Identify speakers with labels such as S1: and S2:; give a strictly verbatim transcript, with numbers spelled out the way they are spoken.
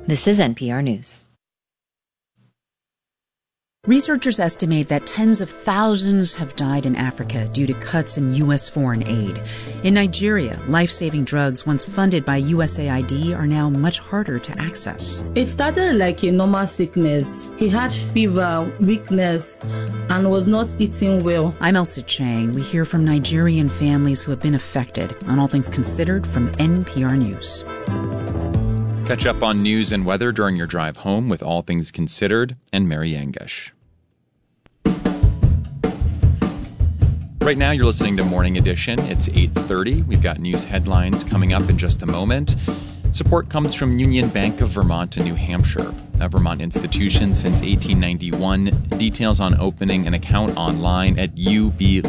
S1: This is N P R News.
S2: Researchers estimate that tens of thousands have died in Africa due to cuts in U S foreign aid. In Nigeria, life-saving drugs once funded by U S A I D are now much harder to access.
S3: It started like a normal sickness. He had fever, weakness, and was not eating well.
S2: I'm Elsa Chang. We hear from Nigerian families who have been affected on All Things Considered from N P R News.
S4: Catch up on news and weather during your drive home with All Things Considered and Mary Angish. Right now, you're listening to Morning Edition. It's eight thirty. We've got news headlines coming up in just a moment. Support comes from Union Bank of Vermont in New Hampshire, a Vermont institution since eighteen ninety-one. Details on opening an account online at U B